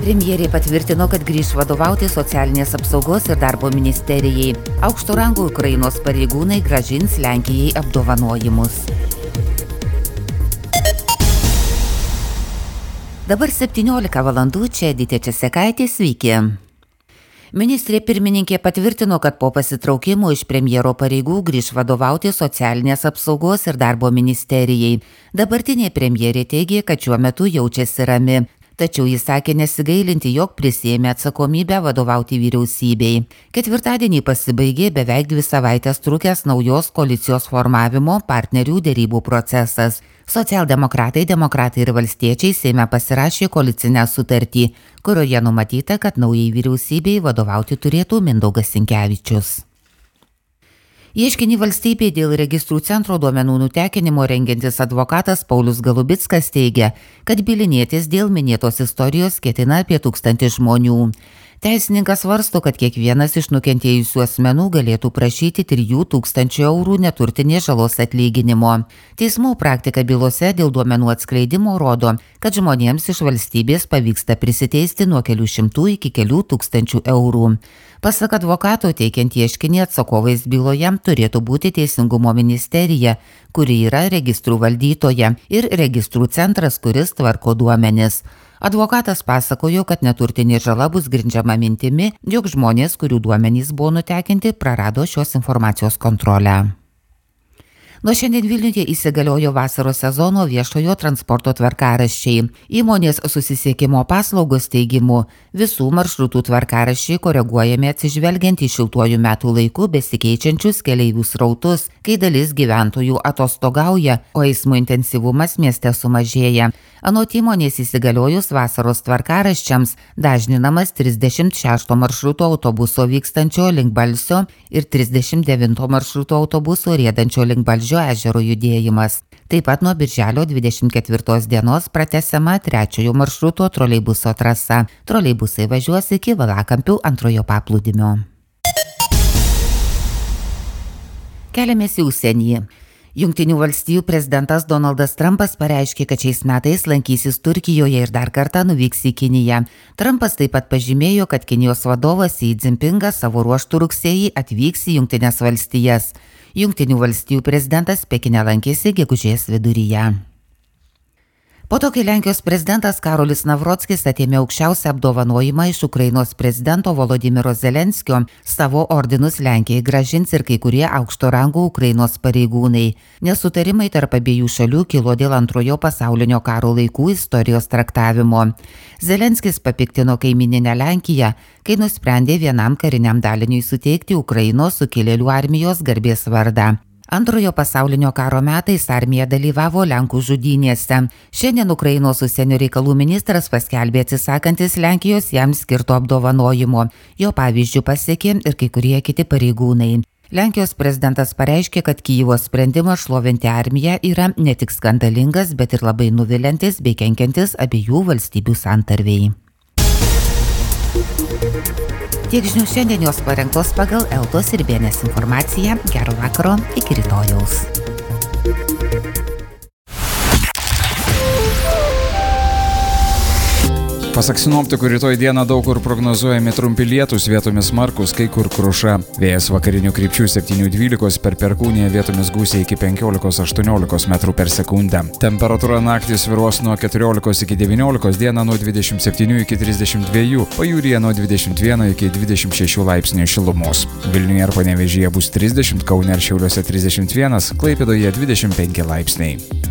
Premjerė patvirtino, kad grįš vadovauti socialinės apsaugos ir darbo ministerijai. Aukšto rango Ukrainos pareigūnai grąžins Lenkijai apdovanojimus. Dabar 17 valandų, čia Edita Česekaitė, sveiki. Ministrė pirmininkė patvirtino, kad po pasitraukimo iš premjero pareigų grįš vadovauti socialinės apsaugos ir darbo ministerijai. Dabartinė premjerė teigė, kad šiuo metu jaučiasi rami. Tačiau jis sakė nesigailinti, jog prisėmė atsakomybę vadovauti vyriausybei. Ketvirtadienį pasibaigė beveik 2 savaitės trukęs naujos koalicijos formavimo partnerių derybų procesas. Socialdemokratai, demokratai ir valstiečiai Seime pasirašė koalicinę sutartį, kurioje numatyta, kad naujai vyriausybei vadovauti turėtų Mindaugas Sinkevičius. Ieškinį valstybei dėl registrų centro duomenų nutekinimo rengiantis advokatas Paulius Galubickas teigia, kad bylinėtis dėl minėtos istorijos ketina apie 1000 žmonių. Teisininkas svarsto, kad kiekvienas iš nukentėjusių asmenų galėtų prašyti 3000 eurų neturtinės žalos atlyginimo. Teismų praktika bylose dėl duomenų atskleidimo rodo, kad žmonėms iš valstybės pavyksta prisiteisti nuo kelių šimtų iki kelių tūkstančių eurų. Pasak advokato, teikiant ieškinį atsakovais byloje turėtų būti Teisingumo ministerija, kuri yra registrų valdytoja, ir registrų centras, kuris tvarko duomenis. Advokatas pasakojo, kad neturtinė žala bus grindžiama mintimi, jog žmonės, kurių duomenys buvo nutekinti, prarado šios informacijos kontrolę. Nuo šiandien Vilniuje įsigaliojo vasaros sezono viešojo transporto tvarkaraščiai. Įmonės susisiekimo paslaugos teigimu visų maršrutų tvarkaraščiai koreguojami atsižvelgiant į šiltuoju metų laiku besikeičiančius keleivių srautus, kai dalis gyventojų atostogauja, o eismo intensyvumas mieste sumažėja. Anot įmonės įsigaliojus vasaros tvarkaraščiams dažninamas 36 maršruto autobuso vykstančio link Balsio ir 39 maršruto autobuso riedančio link Balžio ežero judėjimas. Taip pat nuo birželio 24 dienos pratęsiama 3 maršruto troleibuso trasa. Troleibusai važiuos iki Valakampių 2 paplūdimio. Keliamės į užsienį. Jungtinių valstijų prezidentas Donaldas Trumpas pareiškė, kad šiais metais lankysis Turkijoje ir dar kartą nuvyks į Kiniją. Trumpas taip pat pažymėjo, kad Kinijos vadovas Xi Jinpingas savo ruožtu rugsėjį atvyks į Jungtines valstijas. Jungtinių valstijų prezidentas Pekine lankėsi gegužės viduryje. Po to, kai Lenkijos prezidentas Karolis Navrockis atėmė aukščiausią apdovanojimą iš Ukrainos prezidento Volodymyro Zelenskio, savo ordinus Lenkijai grąžins ir kai kurie aukšto rango Ukrainos pareigūnai. Nesutarimai tarp abiejų šalių kilo dėl Antrojo pasaulinio karo laikų istorijos traktavimo. Zelenskis papiktino kaimyninę Lenkiją, kai nusprendė vienam kariniam daliniui suteikti Ukrainos sukilėlių armijos garbės vardą. Antrojo pasaulinio karo metais armija dalyvavo Lenkų žudynėse. Šiandien Ukrainos užsienio reikalų ministras paskelbė atsisakantis Lenkijos jam skirto apdovanojimo. Jo pavyzdžių pasiekė ir kai kurie kiti pareigūnai. Lenkijos prezidentas pareiškė, kad Kijevo sprendimas šlovinti armiją yra ne tik skandalingas, bet ir labai nuviliantis bei kenkiantis abiejų valstybių santarvei. Tiek žinių šiandien, jos parengtos pagal Eltos ir Bėnės informaciją. Gero vakaro, iki rytojaus. Pasak sinoptikų, rytoj dieną daug kur prognozuojami trumpi lietūs, vietomis smarkūs, kai kur kruša. Vėjas vakarinių krypčių 7–12, per Perkūniją vietomis gūsiai iki 15–18 metrų per sekundę. Temperatūra naktį svyruos nuo 14 iki 19, dieną nuo 27 iki 32, pajūryje nuo 21 iki 26 laipsnių šilumos. Vilniuje ir Panevėžyje bus 30, Kaune ir Šiauliuose 31, Klaipėdoje 25 laipsniai.